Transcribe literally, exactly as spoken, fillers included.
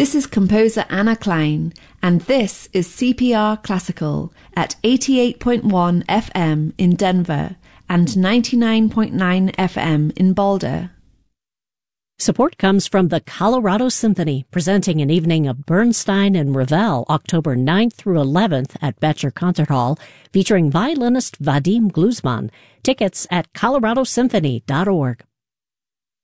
This is composer Anna Klein, and this is C P R Classical at eighty-eight point one F M in Denver and ninety-nine point nine F M in Boulder. Support comes from the Colorado Symphony, presenting an evening of Bernstein and Ravel October ninth through eleventh at Betcher Concert Hall, featuring violinist Vadim Gluzman. Tickets at colorado symphony dot org.